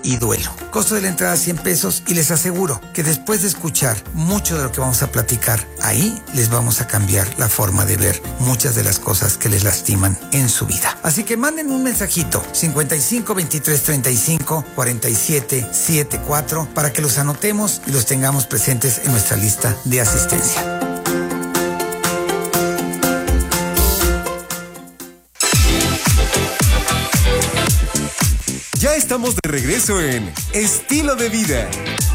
y duelo. Costo de la entrada 100 pesos y les aseguro que después de escuchar mucho de lo que vamos a platicar ahí, les vamos a cambiar la forma de ver muchas de las cosas que les lastiman en su vida. Así que manden un mensajito 55 23 35 47 74 para que los anotemos y los tengamos presentes en nuestra lista de asistencia. Ya estamos de regreso en Estilo de Vida.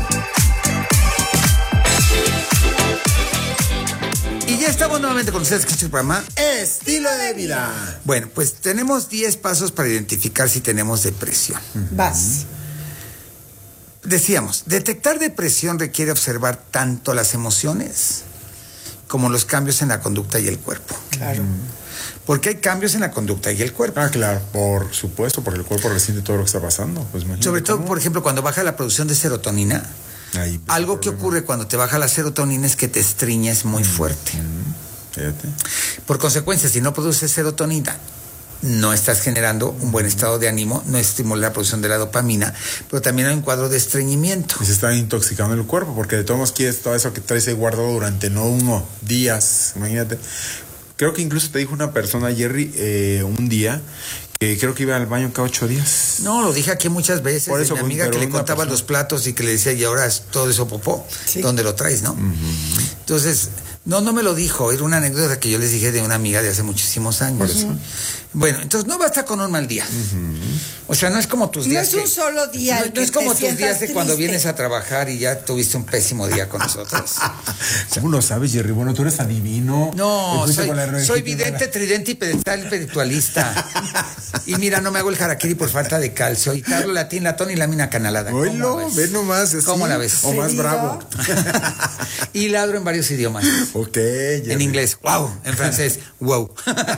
Y ya estamos nuevamente con ustedes, que es el programa Estilo de Vida. Bueno, pues tenemos 10 pasos para identificar si tenemos depresión. Vas. Decíamos, detectar depresión requiere observar tanto las emociones como los cambios en la conducta y el cuerpo. Claro. Porque hay cambios en la conducta y el cuerpo. Claro, por supuesto, porque el cuerpo resiente todo lo que está pasando. Pues sobre todo, por ejemplo, cuando baja la producción de serotonina, ahí algo que ocurre cuando te baja la serotonina es que te estriñes muy fuerte. Fíjate. Por consecuencia, si no produces serotonina, no estás generando un buen estado de ánimo, no estimula la producción de la dopamina, pero también hay un cuadro de estreñimiento. Y se está intoxicando el cuerpo, porque de todos modos quieres todo eso que traes ahí guardado durante no unos días, imagínate. Creo que incluso te dijo una persona, Jerry, un día, que creo que iba al baño cada 8 días. No, lo dije aquí muchas veces. Por eso, mi amiga que le contaba los platos y que le decía, y ahora es todo eso popó. Sí. ¿Dónde lo traes, no? Entonces, no me lo dijo. Era una anécdota que yo les dije de una amiga de hace muchísimos años. Bueno, entonces no basta con un mal día. O sea, no es como tus días. No es un solo día. No es como tus días de cuando vienes a trabajar y ya tuviste un pésimo día con nosotros. ¿Cómo lo sabes, Jerry? Bueno, tú eres adivino. No, soy vidente, tridente y pedestal espiritualista. Y mira, no me hago el harakiri por falta de calcio. Y hablo latín, latón y lámina canalada. Oílo, ve nomás. Así, ¿cómo la ves? O más bravo. Y ladro en varios idiomas. Ok, Jerry. En inglés, wow. En francés, wow.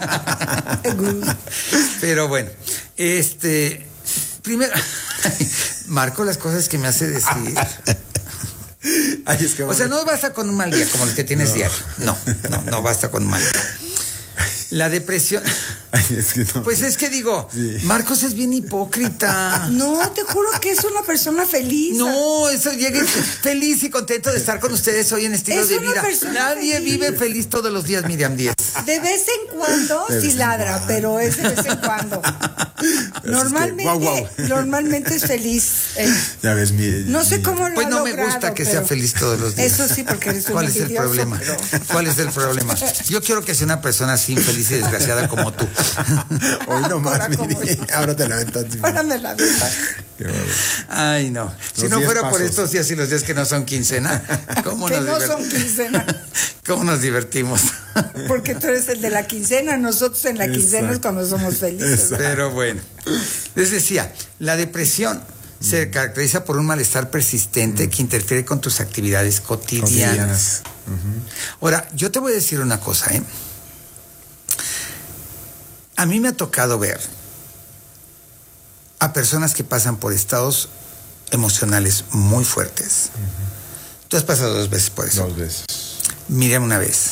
Pero bueno, primero, marco las cosas que me hace decir. Ay, es que o sea, no basta con un mal día como el que tienes diario. No basta con un mal día. La depresión. Ay, es que no. Pues es que digo, sí. Marcos es bien hipócrita. No, te juro que es una persona feliz. No, eso llegue feliz y contento de estar con ustedes hoy en Estilo de Vida. Nadie vive feliz todos los días, Miriam Díaz. De vez en cuando sí ladra, pero es de vez en cuando. Normalmente es feliz. Ya ves, no sé cómo lo pues no logrado, me gusta que sea feliz todos los días. Eso sí, porque eres un ¿Cuál es el problema? Pero... ¿Cuál es el problema? Yo quiero que sea una persona así infeliz y desgraciada como tú. Hoy nomás, ahora te la aventas. Ahora me la aventas. Ay, no. Si no fuera por estos días y los días que no son quincena, ¿cómo que no son quincena. ¿Cómo nos divertimos? Porque tú eres el de la quincena, nosotros en la quincena es cuando somos felices. Pero bueno, les decía, la depresión se caracteriza por un malestar persistente que interfiere con tus actividades cotidianas. Ahora, yo te voy a decir una cosa, A mí me ha tocado ver a personas que pasan por estados emocionales muy fuertes. Tú has pasado 2 veces por eso. 2 veces. Miriam una vez.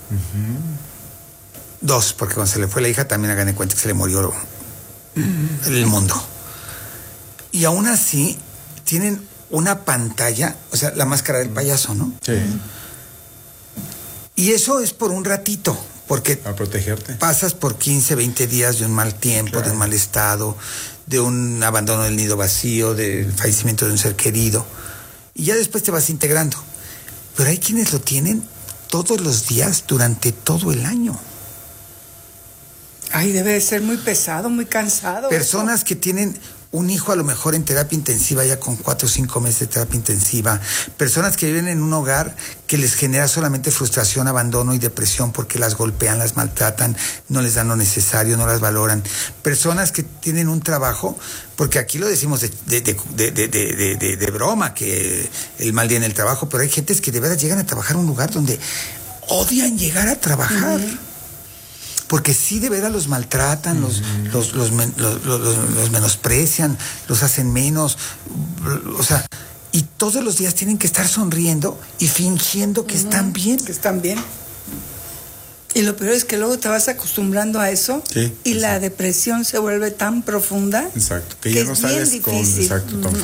2, porque cuando se le fue la hija también hagan de cuenta que se le murió el mundo. Y aún así tienen una pantalla, o sea, la máscara del payaso, ¿no? Sí. Y eso es por un ratito. Porque a protegerte. Pasas por 15, 20 días de un mal tiempo, claro, de un mal estado, de un abandono del nido vacío, del fallecimiento de un ser querido. Y ya después te vas integrando. Pero hay quienes lo tienen todos los días durante todo el año. Ay, debe de ser muy pesado, muy cansado. Personas que tienen un hijo a lo mejor en terapia intensiva, ya con 4 o 5 meses de terapia intensiva. Personas que viven en un hogar que les genera solamente frustración, abandono y depresión porque las golpean, las maltratan, no les dan lo necesario, no las valoran. Personas que tienen un trabajo, porque aquí lo decimos de broma, que el mal día en el trabajo, pero hay gentes que de verdad llegan a trabajar en un lugar donde odian llegar a trabajar. Porque sí, de veras los maltratan, los menosprecian, los hacen menos, o sea, y todos los días tienen que estar sonriendo y fingiendo que están bien. Que están bien. Y lo peor es que luego te vas acostumbrando a eso, sí, y la depresión se vuelve tan profunda. Exacto, que ya no es sales bien difícil. Exacto, tan